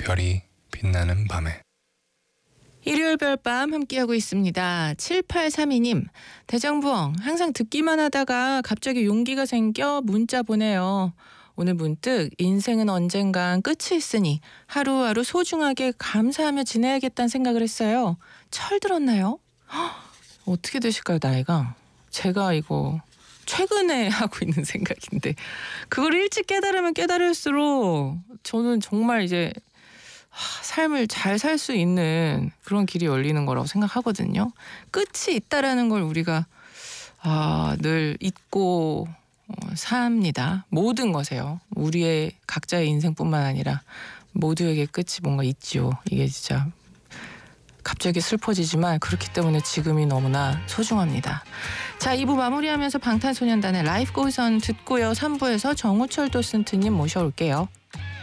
별이 빛나는 밤에. 일요일 별밤 함께하고 있습니다. 7832님, 대장부엉 항상 듣기만 하다가 갑자기 용기가 생겨 문자 보내요. 오늘 문득 인생은 언젠간 끝이 있으니 하루하루 소중하게 감사하며 지내야겠다는 생각을 했어요. 철들었나요? 어떻게 되실까요, 나이가? 제가 이거 최근에 하고 있는 생각인데 그걸 일찍 깨달으면 깨달을수록 저는 정말 이제 삶을 잘 살 수 있는 그런 길이 열리는 거라고 생각하거든요. 끝이 있다라는 걸 우리가 늘 잊고 삽니다. 모든 것에요. 우리의 각자의 인생뿐만 아니라 모두에게 끝이 뭔가 있지요. 이게 진짜 갑자기 슬퍼지지만 그렇기 때문에 지금이 너무나 소중합니다. 자, 2부 마무리하면서 방탄소년단의 Life Goes On 듣고요. 3부에서 정우철 도슨트님 모셔올게요.